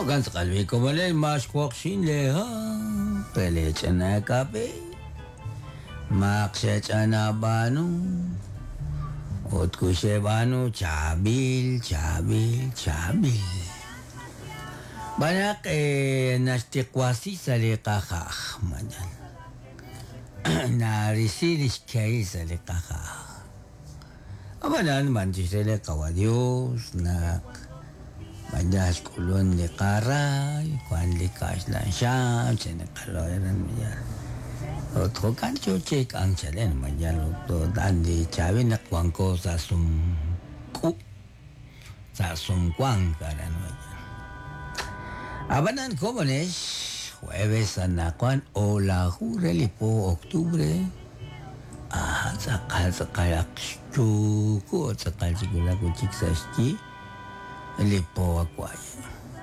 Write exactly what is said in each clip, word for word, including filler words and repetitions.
ganz qalbi komale mashkwaq shin leha pele chana kape makshe chana banu ot kushe banu chabil chabil chabil banyak eh nastiqwasi saliqah majan narisiris kai saliqah abanan manjisele kawadios na Banyak kulon di karay, kuan likas lang siya, sinakaloyan mo yan. Otro kan cek ang chalen mo yan, to dan di chawi na kuan ko sa sumku, sa sumkuang karan mo yan. Abanan ko manes, Jueves na kuan, ola hureli po Oktubre, ah, sakal sakal akstuko, sakal sigula ko chiksaski, lipo akwaya.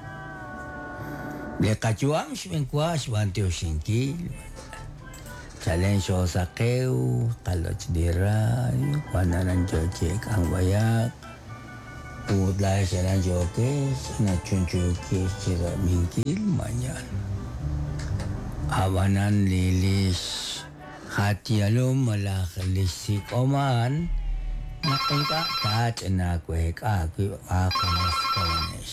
Le kachuang shwenkwa shwanteo shinki. Challenge sa keu, kaloch dira, kwanaran joche kang bayak. Pudla sharan joke, na chunchu ke chira mingkil manyan. Awanan lilis hati alum malak lisik oman. Nakita kat na kwe ka kwe ako nas kawanes.